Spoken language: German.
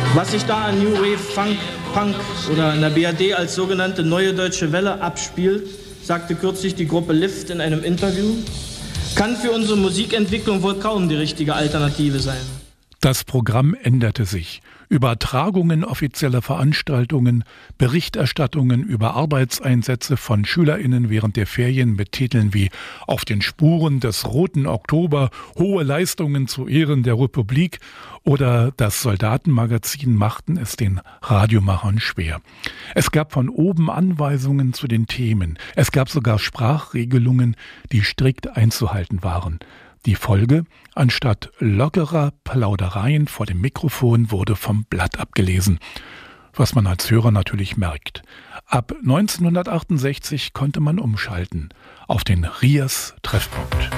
Was sich da an New Wave, Funk, Punk oder in der BRD als sogenannte Neue Deutsche Welle abspielt, sagte kürzlich die Gruppe Lift in einem Interview, kann für unsere Musikentwicklung wohl kaum die richtige Alternative sein. Das Programm änderte sich. Übertragungen offizieller Veranstaltungen, Berichterstattungen über Arbeitseinsätze von SchülerInnen während der Ferien mit Titeln wie »Auf den Spuren des Roten Oktober«, »Hohe Leistungen zu Ehren der Republik« oder das Soldatenmagazin machten es den Radiomachern schwer. Es gab von oben Anweisungen zu den Themen. Es gab sogar Sprachregelungen, die strikt einzuhalten waren. Die Folge: Anstatt lockerer Plaudereien vor dem Mikrofon wurde vom Blatt abgelesen. Was man als Hörer natürlich merkt. Ab 1968 konnte man umschalten auf den RIAS Treffpunkt.